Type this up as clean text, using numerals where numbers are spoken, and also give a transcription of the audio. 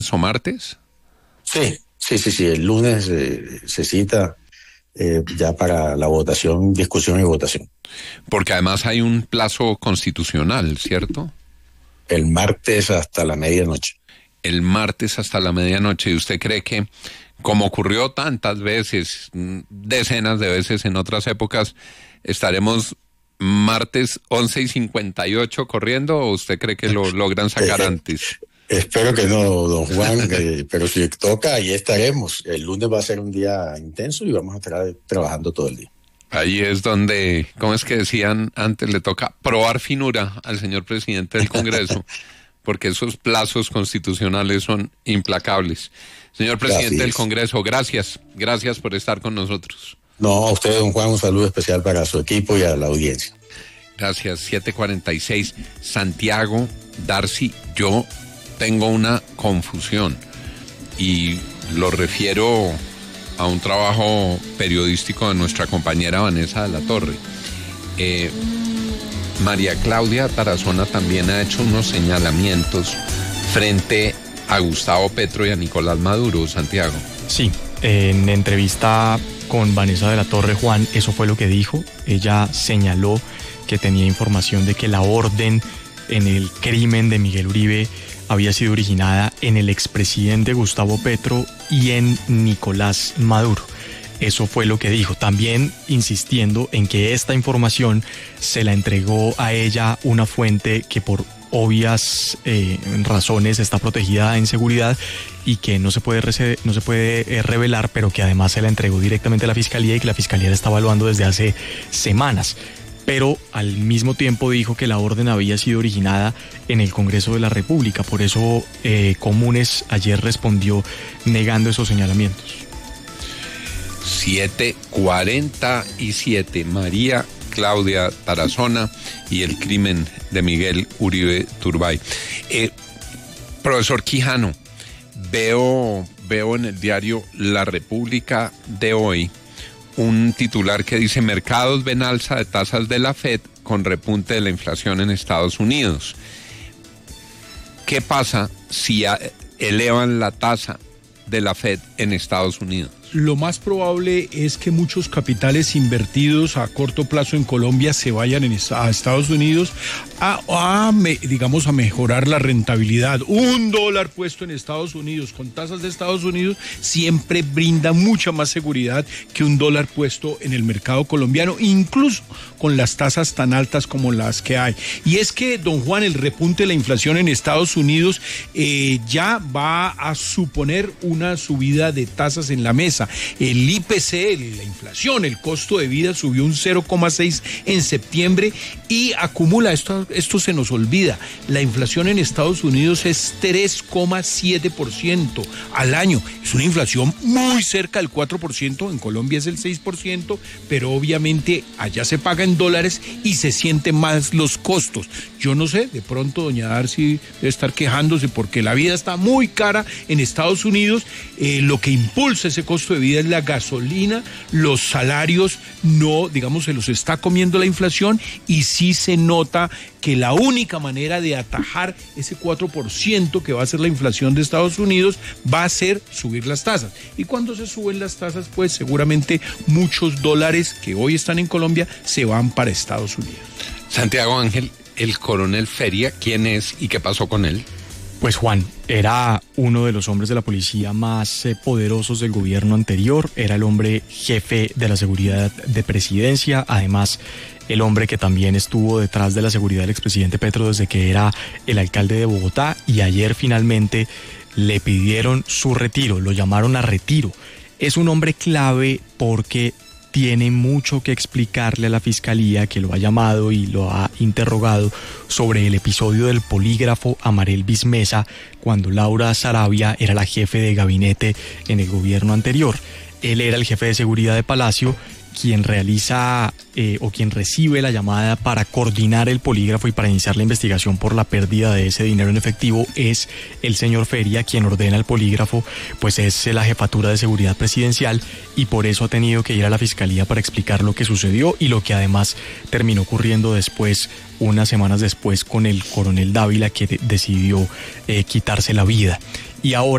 o martes? Sí. El lunes se cita ya para la votación, discusión y votación. Porque además hay un plazo constitucional, ¿cierto? El martes hasta la medianoche. El martes hasta la medianoche. ¿Y usted cree que, como ocurrió tantas veces, decenas de veces en otras épocas, estaremos martes 11:58 corriendo, o usted cree que lo logran sacar antes? Espero que no, don Juan, pero si toca, ahí estaremos. El lunes va a ser un día intenso y vamos a estar trabajando todo el día. Ahí es donde, ¿cómo es que decían antes? Le toca probar finura al señor presidente del Congreso, porque esos plazos constitucionales son implacables. Señor presidente del Congreso, gracias por estar con nosotros. No, a usted, don Juan, un saludo especial para su equipo y a la audiencia. Gracias, 7:46. Santiago, Darcy, yo tengo una confusión y lo refiero a un trabajo periodístico de nuestra compañera Vanessa de la Torre. María Claudia Tarazona también ha hecho unos señalamientos frente a Gustavo Petro y a Nicolás Maduro, Santiago. Sí, en entrevista con Vanessa de la Torre, Juan, eso fue lo que dijo. Ella señaló que tenía información de que la orden en el crimen de Miguel Uribe había sido originada en el expresidente Gustavo Petro y en Nicolás Maduro. Eso fue lo que dijo, también insistiendo en que esta información se la entregó a ella una fuente que por obvias razones está protegida en seguridad y que no se puede revelar, pero que además se la entregó directamente a la Fiscalía y que la Fiscalía la está evaluando desde hace semanas. Pero al mismo tiempo dijo que la orden había sido originada en el Congreso de la República. Por eso Comunes ayer respondió negando esos señalamientos. 7:47, María Claudia Tarazona y el crimen de Miguel Uribe Turbay. Profesor Quijano, veo en el diario La República de hoy un titular que dice: mercados ven alza de tasas de la Fed con repunte de la inflación en Estados Unidos. ¿Qué pasa si elevan la tasa de la Fed en Estados Unidos? Lo más probable es que muchos capitales invertidos a corto plazo en Colombia se vayan a Estados Unidos a mejorar la rentabilidad. $1 puesto en Estados Unidos con tasas de Estados Unidos siempre brinda mucha más seguridad que $1 puesto en el mercado colombiano, incluso con las tasas tan altas como las que hay. Y es que, don Juan, el repunte de la inflación en Estados Unidos ya va a suponer una subida de tasas en la mesa. El IPC, la inflación, el costo de vida subió un 0,6 en septiembre y acumula, esto se nos olvida, la inflación en Estados Unidos es 3,7% al año. Es una inflación muy cerca del 4%, en Colombia es el 6%, pero obviamente allá se paga en dólares y se sienten más los costos. Yo no sé, de pronto doña Darcy debe estar quejándose porque la vida está muy cara en Estados Unidos. Lo que impulsa ese costo de vida es la gasolina, los salarios se los está comiendo la inflación, y sí se nota que la única manera de atajar ese 4% que va a ser la inflación de Estados Unidos va a ser subir las tasas. Y cuando se suben las tasas, pues seguramente muchos dólares que hoy están en Colombia se van para Estados Unidos. Santiago Ángel, el coronel Feria, ¿quién es y qué pasó con él? Pues Juan, era uno de los hombres de la policía más poderosos del gobierno anterior, era el hombre jefe de la seguridad de presidencia, además el hombre que también estuvo detrás de la seguridad del expresidente Petro desde que era el alcalde de Bogotá, y ayer finalmente le pidieron su retiro, lo llamaron a retiro. Es un hombre clave porque tiene mucho que explicarle a la Fiscalía, que lo ha llamado y lo ha interrogado sobre el episodio del polígrafo a Marelvis Mesa cuando Laura Sarabia era la jefe de gabinete en el gobierno anterior. Él era el jefe de seguridad de Palacio quien realiza o quien recibe la llamada para coordinar el polígrafo y para iniciar la investigación por la pérdida de ese dinero en efectivo es el señor Feria. Quien ordena el polígrafo pues es la Jefatura de Seguridad Presidencial, y por eso ha tenido que ir a la Fiscalía para explicar lo que sucedió y lo que además terminó ocurriendo después, unas semanas después, con el coronel Dávila, que decidió quitarse la vida. Y ahora